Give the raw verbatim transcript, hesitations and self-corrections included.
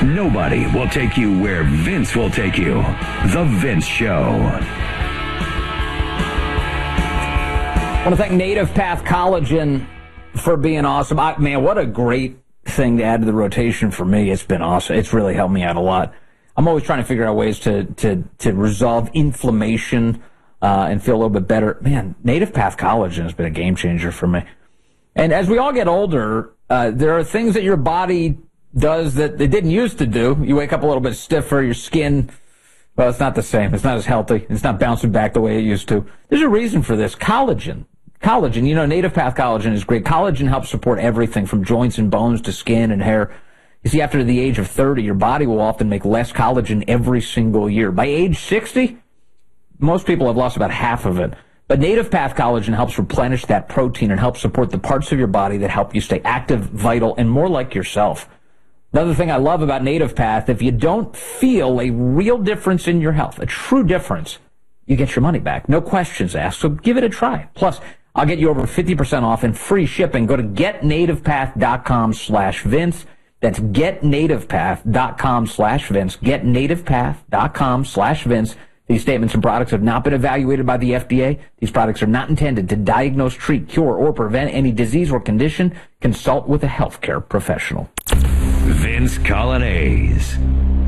Nobody will take you where Vince will take you. The Vince Show. I want to thank Native Path Collagen for being awesome. I, man, what a great thing to add to the rotation for me. It's been awesome. It's really helped me out a lot. I'm always trying to figure out ways to to, to resolve inflammation uh, and feel a little bit better. Man, Native Path Collagen has been a game changer for me. And as we all get older, uh, there are things that your body does that it didn't used to do. You wake up a little bit stiffer, your skin, well, it's not the same. It's not as healthy. It's not bouncing back the way it used to. There's a reason for this. Collagen. Collagen, you know, Native Path Collagen is great. Collagen helps support everything from joints and bones to skin and hair. You see, after the age of thirty, your body will often make less collagen every single year. By age sixty, most people have lost about half of it. But Native Path Collagen helps replenish that protein and helps support the parts of your body that help you stay active, vital, and more like yourself. Another thing I love about Native Path, if you don't feel a real difference in your health, a true difference, you get your money back. No questions asked, so give it a try. Plus, I'll get you over fifty percent off and free shipping. Go to getnativepath.com slash Vince. That's getnativepath.com slash Vince. Getnativepath.com slash Vince. These statements and products have not been evaluated by the F D A. These products are not intended to diagnose, treat, cure, or prevent any disease or condition. Consult with a healthcare professional. Vince Coglianese.